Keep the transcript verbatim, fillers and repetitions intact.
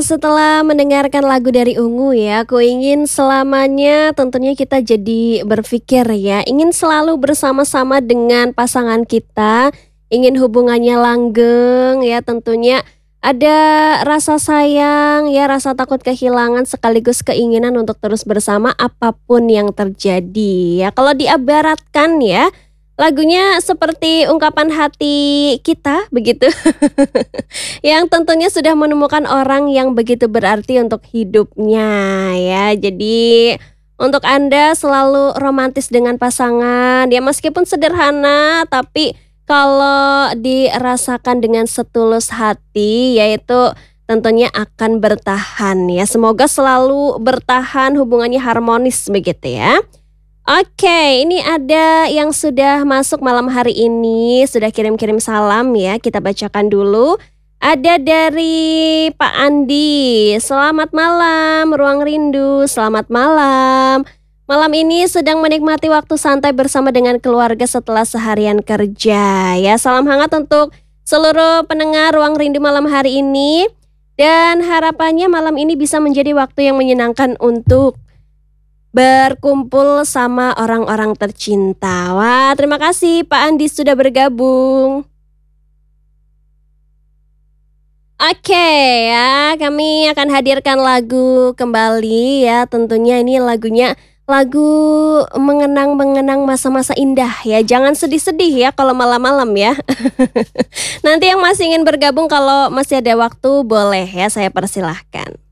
setelah mendengarkan lagu dari Ungu ya, aku ingin selamanya tentunya kita jadi berpikir ya, ingin selalu bersama-sama dengan pasangan kita, ingin hubungannya langgeng ya tentunya ada rasa sayang ya, rasa takut kehilangan sekaligus keinginan untuk terus bersama apapun yang terjadi ya. Kalau diibaratkan ya, lagunya seperti ungkapan hati kita begitu. Yang tentunya sudah menemukan orang yang begitu berarti untuk hidupnya ya. Jadi untuk Anda selalu romantis dengan pasangan ya meskipun sederhana tapi kalau dirasakan dengan setulus hati yaitu tentunya akan bertahan ya. Semoga selalu bertahan hubungannya harmonis begitu ya. Oke, ini ada yang sudah masuk malam hari ini, sudah kirim-kirim salam ya, kita bacakan dulu. Ada dari Pak Andi, selamat malam Ruang Rindu, selamat malam. Malam ini sedang menikmati waktu santai bersama dengan keluarga setelah seharian kerja. Ya, salam hangat untuk seluruh pendengar Ruang Rindu malam hari ini. Dan harapannya malam ini bisa menjadi waktu yang menyenangkan untuk berkumpul sama orang-orang tercinta. Wah, terima kasih Pak Andi sudah bergabung. Oke ya, kami akan hadirkan lagu kembali ya. Tentunya ini lagunya lagu mengenang-mengenang masa-masa indah ya. Jangan sedih-sedih ya kalau malam-malam ya. Nanti yang masih ingin bergabung kalau masih ada waktu boleh ya, saya persilahkan.